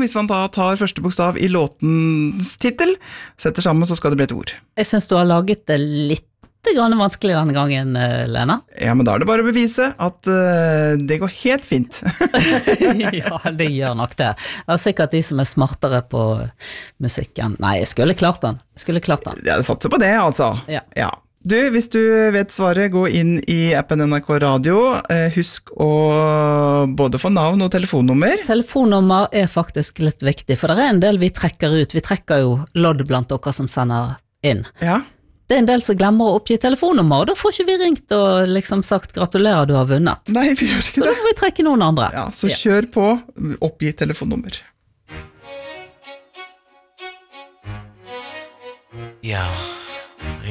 hvis man da tar første bokstav I låtens titel, setter sammen, så skal det bli et ord. Jeg synes du har laget det litt vanskelig denne gangen, Lena. Ja, men da det bare å bevise at det går helt fint. Ja, det gjør nok det. Det er sikkert de som smartere på musikken. Nei, jeg skulle klart den. Ja, det satser på det, altså. Ja. Du, hvis du vet svaret, gå inn I appen NRK Radio. Husk å både få navn og telefonnummer. Telefonnummer faktisk litt viktig, for det en del vi trekker ut. Vi trekker jo lodd blant dere som sender inn. Ja. Det en del som glemmer å oppgi telefonnummer, og da får ikke vi ringt og liksom sagt gratulerer, du har vunnet. Nei, vi gjør ikke det. Så da må vi trekke noen andre. Ja, så kjør på, oppgi telefonnummer. Ja.